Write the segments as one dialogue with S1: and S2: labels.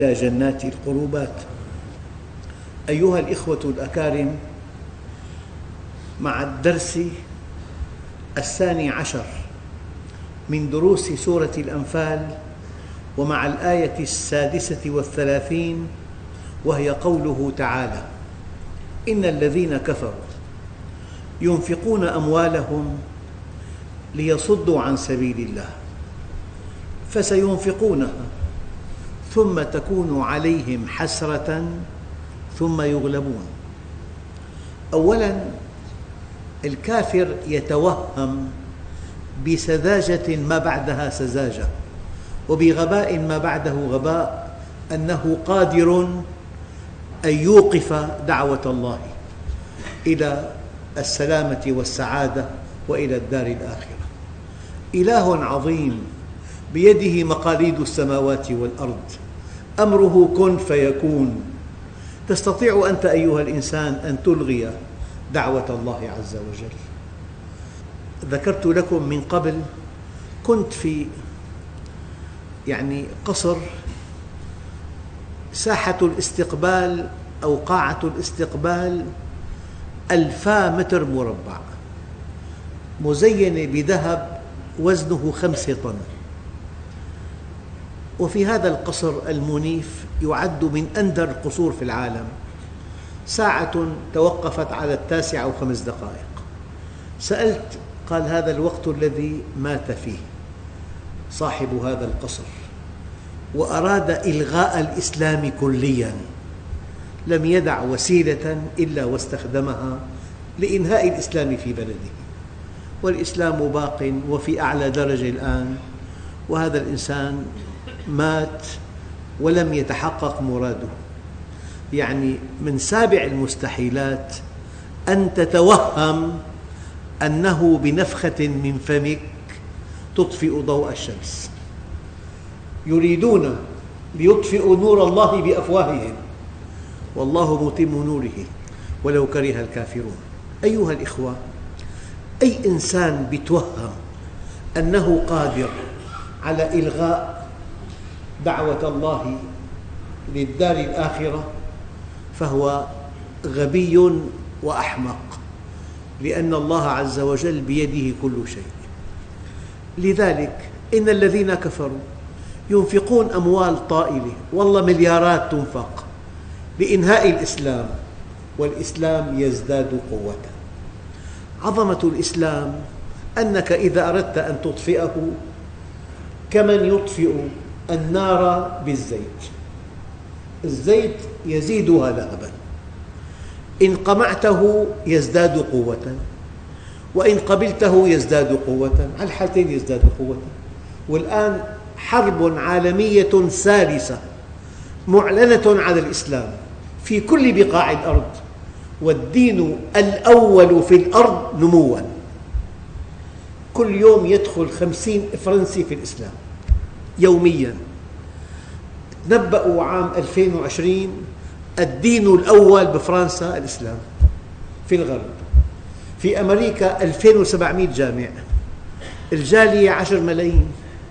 S1: إلى جنات القربات. أيها الإخوة الأكارم، مع الدرس 12 من دروس سورة الأنفال، ومع الآية 36 وهي قوله تعالى: إن الذين كفروا ينفقون أموالهم ليصدوا عن سبيل الله فسينفقونها ثم تكون عليهم حسرة ثم يغلبون. أولاً، الكافر يتوهم بسذاجة ما بعدها سذاجة، وبغباء ما بعده غباء، أنه قادر أن يوقف دعوة الله إلى السلامة والسعادة وإلى الدار الآخرة. إله عظيم بيده مقاليد السماوات والأرض، أمره كن فيكون. تستطيع أنت أيها الإنسان أن تلغي دعوة الله عز وجل. ذكرت لكم من قبل، كنت في قصر، ساحة الاستقبال أو قاعة الاستقبال 1000 متر مربع، مزينة بذهب وزنه 5 طن. وفي هذا القصر المنيف يعد من أندر القصور في العالم. ساعة توقفت على 9:05. سألت، قال: هذا الوقت الذي مات فيه صاحب هذا القصر، وأراد إلغاء الإسلام كلياً، لم يدع وسيلة إلا واستخدمها لإنهاء الإسلام في بلده، والإسلام باق وفي أعلى درجة الآن، وهذا الإنسان مات ولم يتحقق مراده. من سابع المستحيلات أن تتوهم أنه بنفخة من فمك تطفئ ضوء الشمس. يريدون ليطفئوا نور الله بأفواههم والله متم نوره ولو كره الكافرون. أيها الإخوة، أي إنسان يتوهم أنه قادر على إلغاء دعوة الله للدار الآخرة فهو غبي وأحمق، لأن الله عز وجل بيده كل شيء. لذلك إن الذين كفروا ينفقون أموال طائلة، والله مليارات تنفق لإنهاء الإسلام، والإسلام يزداد قوة. عظمة الإسلام أنك إذا أردت أن تطفئه كمن يطفئ النار بالزيت، الزيت يزيدها لهباً، إن قمعته يزداد قوة، وإن قبلته يزداد قوة، على الحالتين يزداد قوة. والآن حرب عالمية ثالثة معلنة على الإسلام في كل بقاع الأرض، والدين الأول في الأرض نمواً. كل يوم يدخل 50 فرنسي في الإسلام يومياً. تنبأوا عام 2020 الدين الأول بفرنسا الإسلام، في الغرب. في أمريكا 2700 جامع، الجالية 10 ملايين،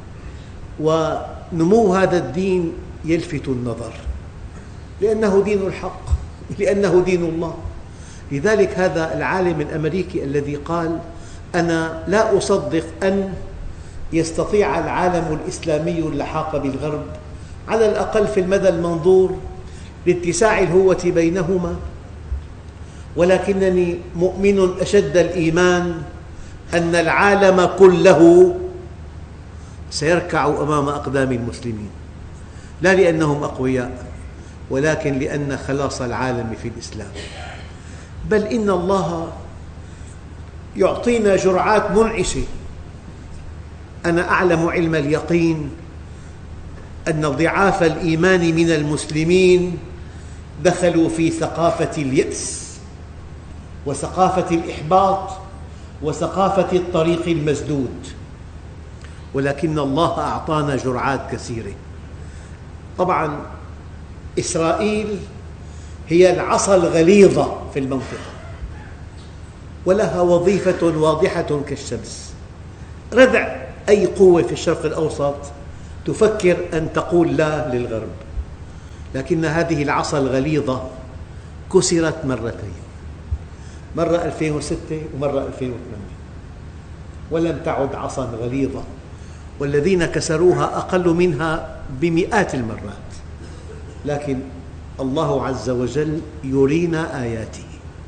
S1: ونمو هذا الدين يلفت النظر، لأنه دين الحق، لأنه دين الله. لذلك هذا العالم الأمريكي الذي قال: أنا لا أصدق أن يستطيع العالم الإسلامي اللحاق بالغرب، على الأقل في المدى المنظور، لاتساع الهوة بينهما، ولكنني مؤمن أشد الإيمان أن العالم كله سيركع أمام أقدام المسلمين، لا لأنهم أقوياء، ولكن لأن خلاص العالم في الإسلام. بل إن الله يعطينا جرعات منعشة. أنا أعلم علم اليقين أن ضعاف الإيمان من المسلمين دخلوا في ثقافة اليأس، وثقافة الإحباط، وثقافة الطريق المسدود، ولكن الله أعطانا جرعات كثيرة. طبعاً إسرائيل هي العصا الغليظة في المنطقة، ولها وظيفة واضحة كالشمس. ردع أي قوة في الشرق الأوسط تفكر أن تقول لا للغرب، لكن هذه العصا الغليظة كسرت مرتين، مرة 2006 ومرة 2008، ولم تعد عصا غليظة، والذين كسروها أقل منها بمئات المرات. لكن الله عز وجل يرينا آياته.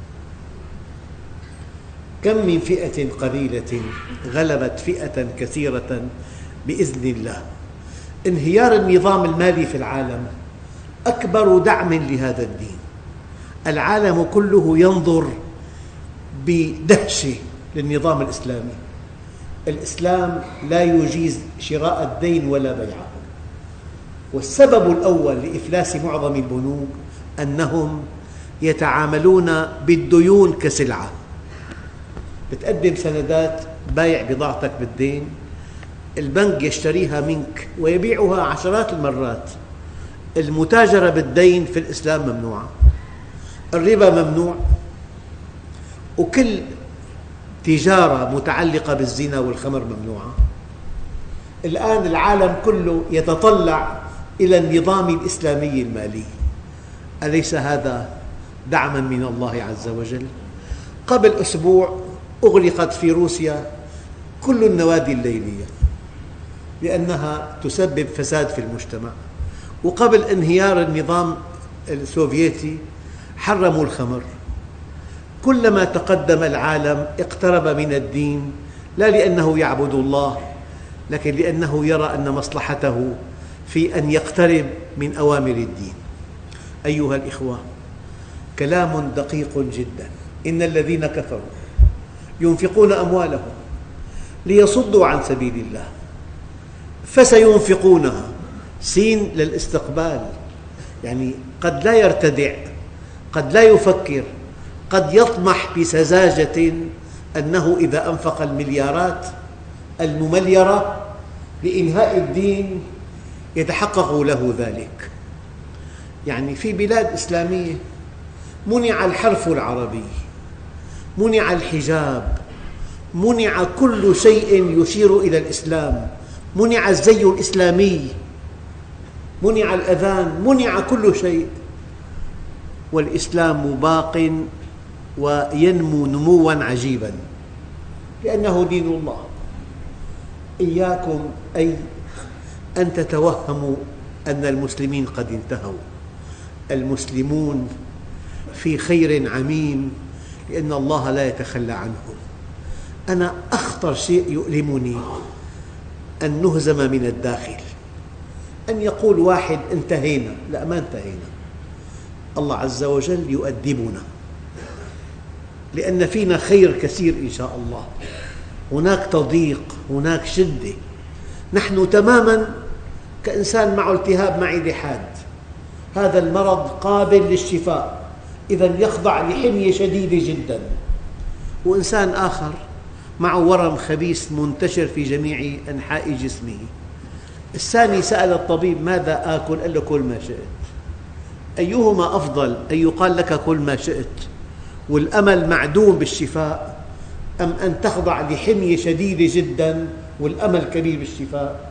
S1: كم من فئة قليلة غلبت فئة كثيرة بإذن الله. انهيار النظام المالي في العالم أكبر دعم لهذا الدين. العالم كله ينظر بدهشة للنظام الإسلامي. الإسلام لا يجيز شراء الدين ولا بيعه، والسبب الأول لإفلاس معظم البنوك أنهم يتعاملون بالديون كسلعة. بتقدم سندات بايع بضاعتك بالدين، البنك يشتريها منك ويبيعها عشرات المرات. المتاجرة بالدين في الإسلام ممنوعة، الربا ممنوع، وكل تجارة متعلقة بالزنا والخمر ممنوعة. الآن العالم كله يتطلع إلى النظام الإسلامي المالي. أليس هذا دعما من الله عز وجل؟ قبل أسبوع أغلقت في روسيا كل النوادي الليلية لأنها تسبب فساد في المجتمع، وقبل انهيار النظام السوفيتي حرموا الخمر. كلما تقدم العالم اقترب من الدين، لا لأنه يعبد الله، لكن لأنه يرى أن مصلحته في أن يقترب من أوامر الدين. أيها الإخوة، كلام دقيق جدا. إن الذين كفروا ينفقون أموالهم ليصدوا عن سبيل الله فسينفقونها، سين للاستقبال، يعني قد لا يرتدع، قد لا يفكر، قد يطمح بسذاجة أنه إذا أنفق المليارات الممليرة لإنهاء الدين يتحقق له ذلك. يعني في بلاد إسلامية منع الحرف العربي، منع الحجاب، منع كل شيء يشير إلى الإسلام، منع الزي الإسلامي، منع الأذان، منع كل شيء، والإسلام باق وينمو نمواً عجيباً لأنه دين الله. إياكم أي أن تتوهموا أن المسلمين قد انتهوا. المسلمون في خير عميم لأن الله لا يتخلى عنهم. أنا أخطر شيء يؤلمني أن نهزم من الداخل، أن يقول واحد انتهينا. لا، ما انتهينا. الله عز وجل يؤدبنا لأن فينا خير كثير إن شاء الله. هناك تضييق، هناك شدة. نحن تماماً كإنسان معه التهاب معدة حاد، هذا المرض قابل للشفاء، إذن يخضع لحمية شديدة جداً. وإنسان آخر معه ورم خبيث منتشر في جميع أنحاء جسمه. الثاني سأل الطبيب ماذا آكل؟ قال له كل ما شئت. أيهما أفضل، أن يقال لك كل ما شئت والأمل معدوم بالشفاء، أم أن تخضع لحمية شديدة جداً والأمل كبير بالشفاء؟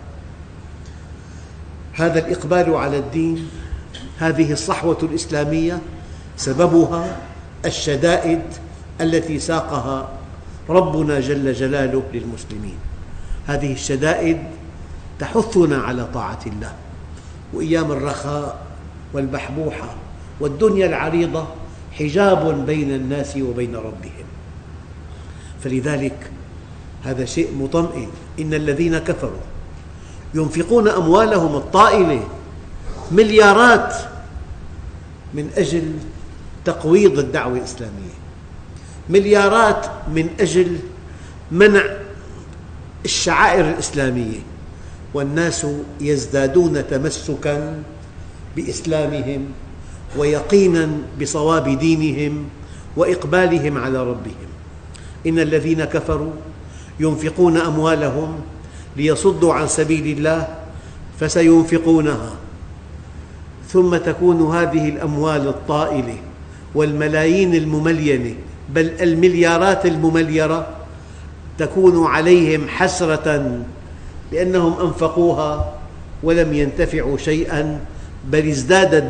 S1: هذا الإقبال على الدين، هذه الصحوة الإسلامية سببها الشدائد التي ساقها ربنا جل جلاله للمسلمين. هذه الشدائد تحثنا على طاعة الله، وأيام الرخاء والبحبوحة والدنيا العريضة حجاب بين الناس وبين ربهم. فلذلك هذا شيء مطمئن. إن الذين كفروا ينفقون أموالهم الطائلة مليارات من أجل تقويض الدعوة الإسلامية، مليارات من أجل منع الشعائر الإسلامية، والناس يزدادون تمسكاً بإسلامهم ويقيناً بصواب دينهم وإقبالهم على ربهم. إن الذين كفروا ينفقون أموالهم ليصدوا عن سبيل الله فسينفقونها ثم تكون هذه الأموال الطائلة والملايين المملينة بل المليارات الممليرة تكون عليهم حسرة لأنهم أنفقوها ولم ينتفعوا شيئاً، بل ازدادت